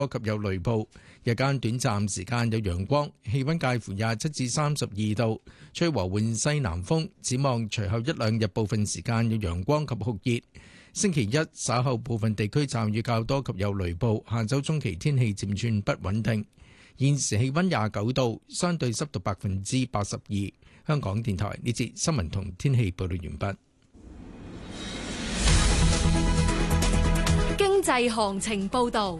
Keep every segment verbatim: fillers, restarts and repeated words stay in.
及有雷暴，日間短暫時間有陽光，氣溫介乎廿七至三十二度，吹和緩西南風。展望隨後一兩日部分時間有陽光及酷熱，星期一稍後部分地區驟雨較多及有雷暴，下週中期天氣漸轉不穩定。現時氣溫廿九度，相對濕度百分之八十二。香港電台呢節新聞同天氣報道完畢。 經濟行情報道。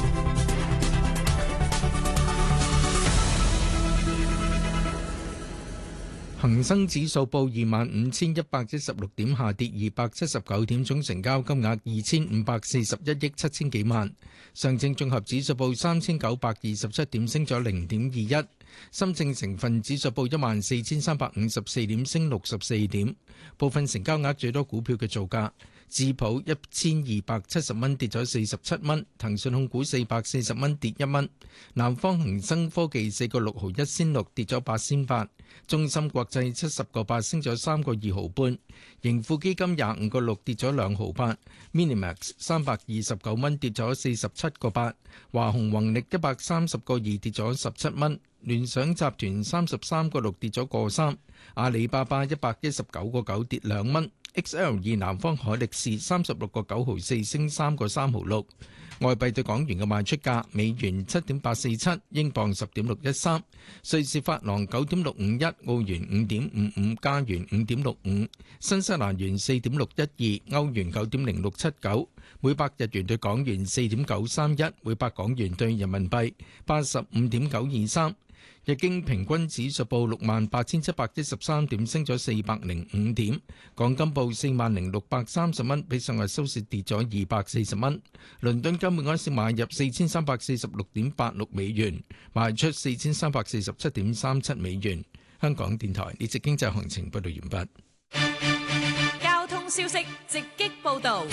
恒生指數報二萬五千一百一十六點，下跌二百七十九點，總成交金額二千五百四十一億七千幾萬。上證綜合指數報三千九百二十七點，升咗零點二一。深證成分指數報一萬四千三百五十四點，升六十四點。部分成交額最多股票嘅造價：智普一千二百七十蚊，跌咗四十七蚊；騰訊控股四百四十蚊，跌一蚊；南方恒生科技四個六毫一仙六，跌咗八仙八；中芯國際七十個八，升咗三個二毫半；盈富基金廿五個六，跌咗兩毫八；Minimax 三百二十九蚊，跌咗四十七個八；華虹宏力一百三十個二，跌咗十七蚊；聯想集團三十三個六，跌咗個三；阿里巴巴一百一十九個九，跌兩蚊。X L 二南方海力士三十六個九毫四，升三個三毫六。外幣對港元嘅賣出價：美元七點八四七，英鎊十點六一三，瑞士法郎九點六五一，澳元五點五五，加元五點六五，新西蘭元四點六一二，歐元九點零六七九，每百日元對港元四點九三一，每百港元對人民幣八十五點九二三。日經平均指數報六萬八千七百一十三點，升咗四百零五點。港金報四萬零六百三十蚊，比上日收市跌咗二百四十蚊。倫敦金每安士買入四千三百四十六點八六美元，賣出四千三百四十七點三七美元。香港電台呢節經濟行情報道完畢。交通消息直擊報道。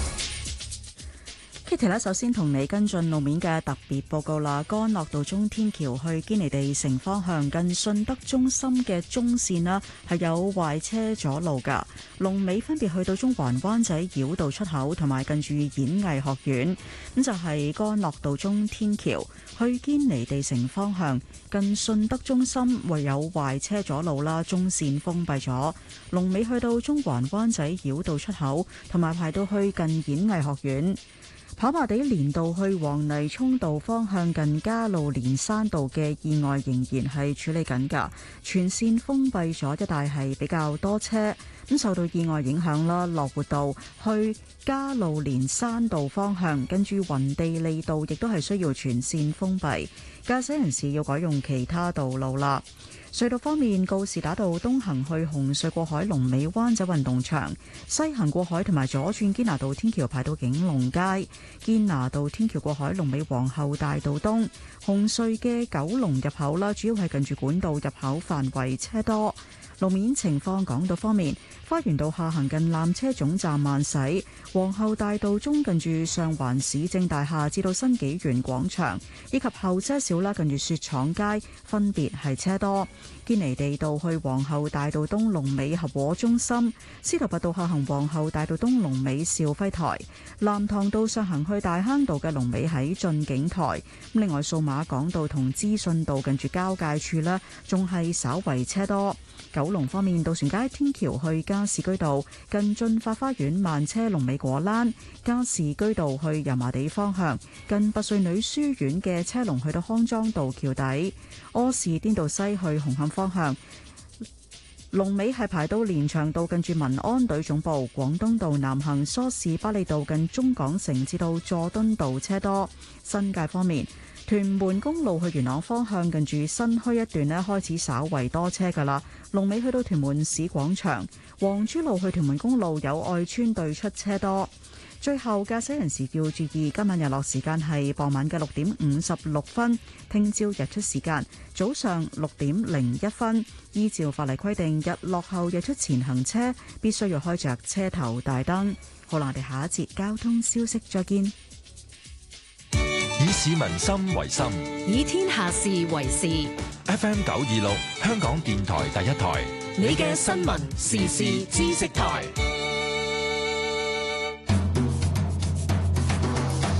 Kitty 咧，首先同你跟進路面嘅特別報告啦。干諾道中天橋去堅尼地城方向近信德中心嘅中線啦，係有壞車阻路噶。龍尾分別去到中環灣仔繞道出口同埋近住演藝學院。咁就係干諾道中天橋去堅尼地城方向近信德中心唯有壞車阻路啦，中線封閉咗。龍尾去到中環灣仔繞道出口同埋排到去近演藝學院。跑馬地連道去黃泥涌道方向近加路連山道嘅意外仍然係處理緊㗎，全線封閉咗，一帶係比較多車。咁受到意外影響啦，樂活道去加路連山道方向跟住雲地利道亦都係需要全線封閉，駕駛人士要改用其他道路啦。隧道方面，告士打道東行去紅隧過海龍尾灣仔運動場，西行過海同埋左轉堅拿道天橋排到景隆街，堅拿道天橋過海龍尾皇后大道東，紅隧嘅九龍入口啦，主要係近住管道入口範圍車多。路面情況，港島方面，花園道下行近纜車總站慢駛，皇后大道中近住上環市政大廈至到新紀元廣場，以及後車少啦，近住雪廠街分別係車多。堅尼地道去皇后大道東龍尾合和中心，司徒拔道下行皇后大道東龍尾兆輝台，藍塘道上行去大坑道嘅龍尾喺駿景台。另外，數碼港道同資訊道近住交界處呢，仲係稍為車多。九龍方面，渡船街天橋去加士居道近駿發花園慢車龍尾果欄，加士居道去油麻地方向近拔萃女書院嘅車龍去到康莊道橋底，柯士甸道西去紅磡方向龍尾係排到連翔道近住民安隊總部，廣東道南行梳士巴利道近中港城至到佐敦道車多。新界方面，屯門公路去元朗方向近住新墟一段呢，開始稍為多車噶啦，龍尾去到屯門市廣場。黃珠路去屯門公路有愛村對出車多。最後，駕駛人士要注意，今晚日落時間係傍晚嘅六點五十六分，聽朝日出時間早上六點零一分。依照法例規定，日落後日出前行車必須要開着車頭大燈。好啦，我哋下一節交通消息再見。 以市民心為心， 以天下事為事。 F M 九二六，香港電台第一台， 你嘅新聞時事知識台。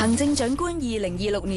行政長官二零二六年